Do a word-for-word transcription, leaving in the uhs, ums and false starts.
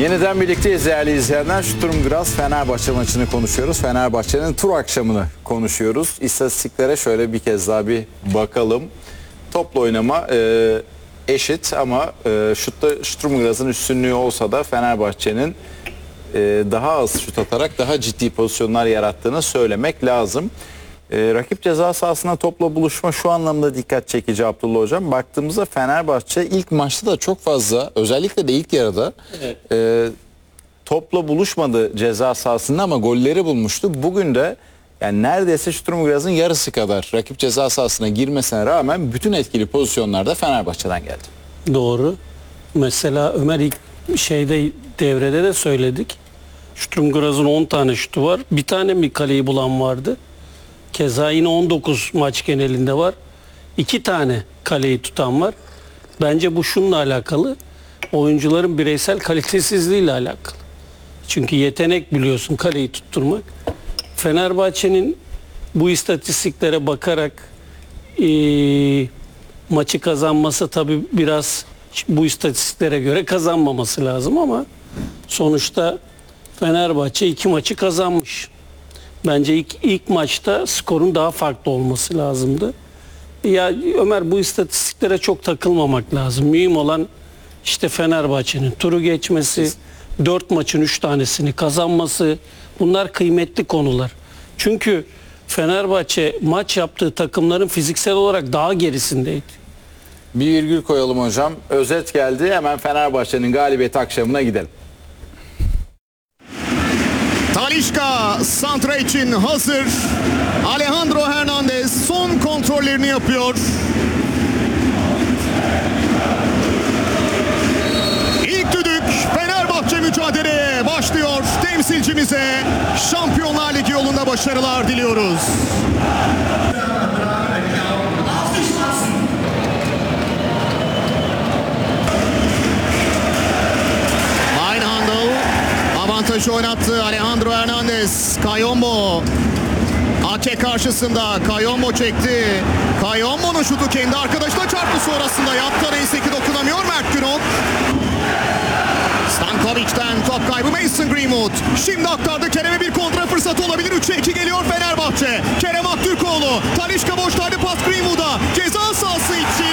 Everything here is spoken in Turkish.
Yeniden birlikteyiz değerli izleyenler. Sturm Graz Fenerbahçe maçını konuşuyoruz. Fenerbahçe'nin tur akşamını konuşuyoruz. İstatistiklere şöyle bir kez daha bir bakalım. Topla oynama e, eşit ama e, şutta Sturm Graz'ın üstünlüğü olsa da Fenerbahçe'nin e, daha az şut atarak daha ciddi pozisyonlar yarattığını söylemek lazım. E, rakip ceza sahasına topla buluşma şu anlamda dikkat çekici Abdullah Hocam. Baktığımızda Fenerbahçe ilk maçta da çok fazla, özellikle de ilk yarıda evet. e, topla buluşmadı ceza sahasında ama golleri bulmuştu. Bugün de yani neredeyse Sturm Graz'ın yarısı kadar rakip ceza sahasına girmesine rağmen bütün etkili pozisyonlarda Fenerbahçe'den geldi. Doğru. Mesela Ömer ilk şeyde devrede de söyledik. Sturm Graz'ın on tane şutu var. Bir tane mi kaleyi bulan vardı? Keza yine on dokuz maç genelinde var. İki tane kaleyi tutan var. Bence bu şununla alakalı. Oyuncuların bireysel kalitesizliğiyle alakalı. Çünkü yetenek biliyorsun kaleyi tutturmak. Fenerbahçe'nin bu istatistiklere bakarak e, maçı kazanması tabii biraz bu istatistiklere göre kazanmaması lazım ama sonuçta Fenerbahçe iki maçı kazanmış. Bence ilk, ilk maçta skorun daha farklı olması lazımdı. Ya Ömer, bu istatistiklere çok takılmamak lazım. Mühim olan işte Fenerbahçe'nin turu geçmesi, dört maçın üç tanesini kazanması. Bunlar kıymetli konular. Çünkü Fenerbahçe maç yaptığı takımların fiziksel olarak daha gerisindeydi. Bir virgül koyalım hocam. Özet geldi. Hemen Fenerbahçe'nin galibiyet akşamına gidelim. Talisca santra için hazır. Alejandro Hernandez son kontrollerini yapıyor. İlk düdük, Fenerbahçe mücadeleye başlıyor. Temsilcimize Şampiyonlar Ligi yolunda başarılar diliyoruz. Avantajı oynattı Alejandro Hernandez. Kayombo Ake karşısında. Kayombo çekti. Kayombo'nun şutu kendi arkadaşına çarptı sonrasında. Yattı neyse ki dokunamıyor Mert Günok. Stankovic'ten top kaybı Mason Greenwood. Şimdi aktardı Kerem'e, bir kontra fırsatı olabilir. üçe iki geliyor Fenerbahçe. Kerem Aktürkoğlu. Talisca boşlardı, pas Greenwood'a. Ceza sahası içi.